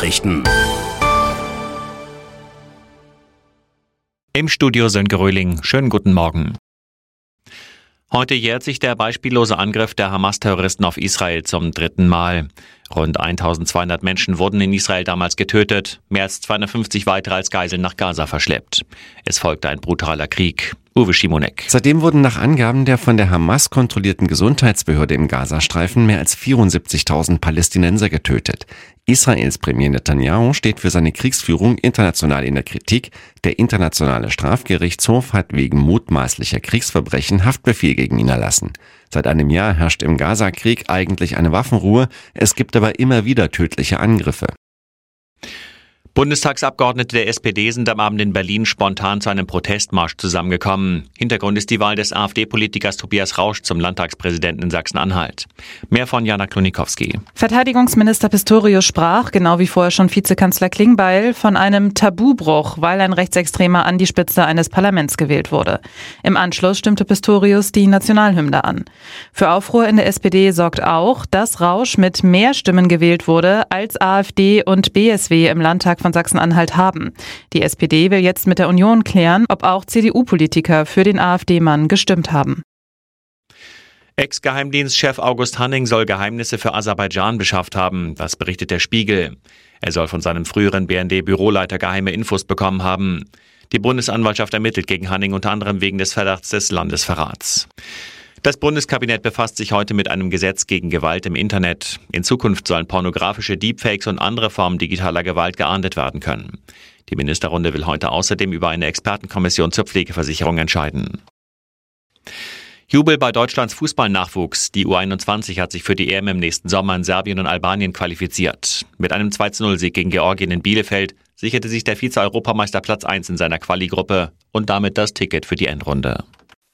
Nachrichten. Im Studio Sönke Röhling. Schönen guten Morgen. Heute jährt sich der beispiellose Angriff der Hamas-Terroristen auf Israel zum 3. Mal. Rund 1200 Menschen wurden in Israel damals getötet, mehr als 250 weitere als Geiseln nach Gaza verschleppt. Es folgte ein brutaler Krieg. Uwe Schimonek. Seitdem wurden nach Angaben der von der Hamas kontrollierten Gesundheitsbehörde im Gazastreifen mehr als 74.000 Palästinenser getötet. Israels Premier Netanyahu steht für seine Kriegsführung international in der Kritik. Der Internationale Strafgerichtshof hat wegen mutmaßlicher Kriegsverbrechen Haftbefehl gegen ihn erlassen. Seit einem Jahr herrscht im Gaza-Krieg eigentlich eine Waffenruhe. Es gibt aber immer wieder tödliche Angriffe. Bundestagsabgeordnete der SPD sind am Abend in Berlin spontan zu einem Protestmarsch zusammengekommen. Hintergrund ist die Wahl des AfD-Politikers Tobias Rausch zum Landtagspräsidenten in Sachsen-Anhalt. Mehr von Jana Klonikowski. Verteidigungsminister Pistorius sprach, genau wie vorher schon Vizekanzler Klingbeil, von einem Tabubruch, weil ein Rechtsextremer an die Spitze eines Parlaments gewählt wurde. Im Anschluss stimmte Pistorius die Nationalhymne an. Für Aufruhr in der SPD sorgt auch, dass Rausch mit mehr Stimmen gewählt wurde, als AfD und BSW im Landtag von Sachsen-Anhalt haben. Die SPD will jetzt mit der Union klären, ob auch CDU-Politiker für den AfD-Mann gestimmt haben. Ex-Geheimdienstchef August Hanning soll Geheimnisse für Aserbaidschan beschafft haben. Das berichtet der Spiegel. Er soll von seinem früheren BND-Büroleiter geheime Infos bekommen haben. Die Bundesanwaltschaft ermittelt gegen Hanning unter anderem wegen des Verdachts des Landesverrats. Das Bundeskabinett befasst sich heute mit einem Gesetz gegen Gewalt im Internet. In Zukunft sollen pornografische Deepfakes und andere Formen digitaler Gewalt geahndet werden können. Die Ministerrunde will heute außerdem über eine Expertenkommission zur Pflegeversicherung entscheiden. Jubel bei Deutschlands Fußballnachwuchs. Die U21 hat sich für die EM im nächsten Sommer in Serbien und Albanien qualifiziert. Mit einem 2:0-Sieg gegen Georgien in Bielefeld sicherte sich der Vize-Europameister Platz 1 in seiner Quali-Gruppe und damit das Ticket für die Endrunde.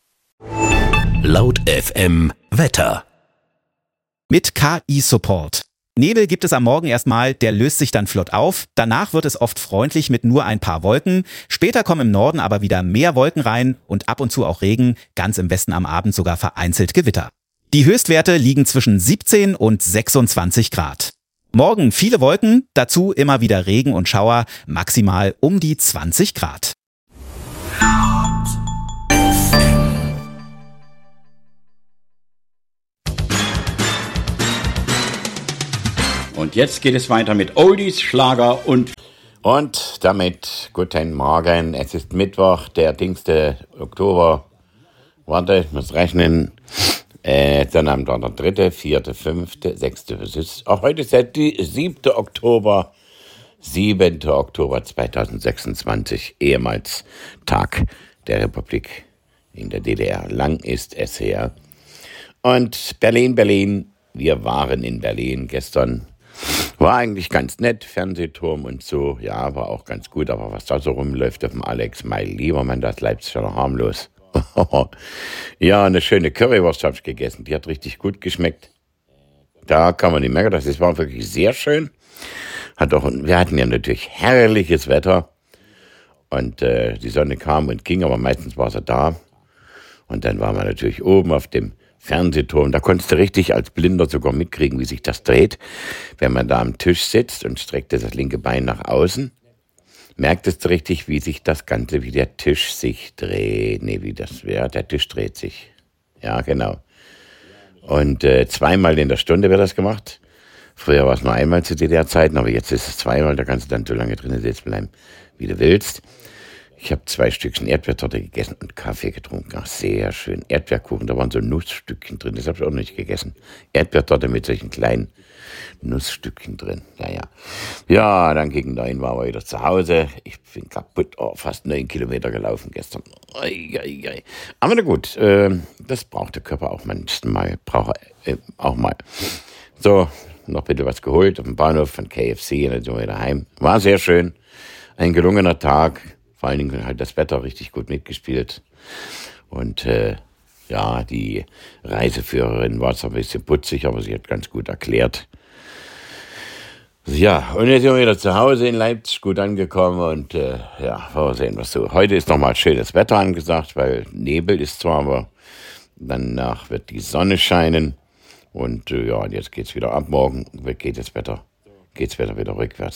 Laut FM Wetter. Mit KI-Support. Nebel gibt es am Morgen erstmal, der löst sich dann flott auf. Danach wird es oft freundlich mit nur ein paar Wolken. Später kommen im Norden aber wieder mehr Wolken rein und ab und zu auch Regen, ganz im Westen am Abend sogar vereinzelt Gewitter. Die Höchstwerte liegen zwischen 17 und 26 Grad. Morgen viele Wolken, dazu immer wieder Regen und Schauer, maximal um die 20 Grad. Und jetzt geht es weiter mit Oldies, Schlager und damit guten Morgen. Es ist Mittwoch, der dingste Oktober. Warte, ich muss rechnen. Dann am 3., 4., 5., 6. Heute ist der 7. Oktober. 7. Oktober 2026, ehemals Tag der Republik in der DDR. Lang ist es her. Und Berlin. Wir waren in Berlin gestern. War eigentlich ganz nett, Fernsehturm und so, ja, war auch ganz gut, aber was da so rumläuft auf dem Alex, mein lieber Mann, das bleibt schon harmlos. Ja, eine schöne Currywurst habe ich gegessen, die hat richtig gut geschmeckt. Da kann man nicht merken, das war wirklich sehr schön. Wir hatten ja natürlich herrliches Wetter und die Sonne kam und ging, aber meistens war sie da. Und dann waren wir natürlich oben auf dem Fernsehturm, da konntest du richtig als Blinder sogar mitkriegen, wie sich das dreht. Wenn man da am Tisch sitzt und streckte das linke Bein nach außen, merktest du richtig, wie sich das Ganze, wie der Tisch sich dreht. Der Tisch dreht sich. Ja, genau. Und 2-mal in der Stunde wird das gemacht. Früher war es nur einmal zu DDR-Zeiten, aber jetzt ist es 2-mal, da kannst du dann so lange drinnen sitzen bleiben, wie du willst. Ich habe 2 Stückchen Erdbeertorte gegessen und Kaffee getrunken. Ach, sehr schön. Erdbeerkuchen, da waren so Nussstückchen drin. Das habe ich auch noch nicht gegessen. Erdbeertorte mit solchen kleinen Nussstückchen drin. Ja, dann gegen 9 waren wir wieder zu Hause. Ich bin kaputt, fast 9 Kilometer gelaufen gestern. Aber na gut, das braucht der Körper auch manchmal. Auch mal. So, noch bitte was geholt auf dem Bahnhof von KFC und dann sind wir wieder heim. War sehr schön. Ein gelungener Tag. Vor allen Dingen hat das Wetter richtig gut mitgespielt. Und die Reiseführerin war zwar ein bisschen putzig, aber sie hat ganz gut erklärt. Ja, und jetzt sind wir wieder zu Hause in Leipzig, gut angekommen und wollen wir sehen, was so. Heute ist nochmal schönes Wetter angesagt, weil Nebel ist zwar, aber danach wird die Sonne scheinen. Und und jetzt geht's wieder ab. Morgen geht's Wetter wieder rückwärts.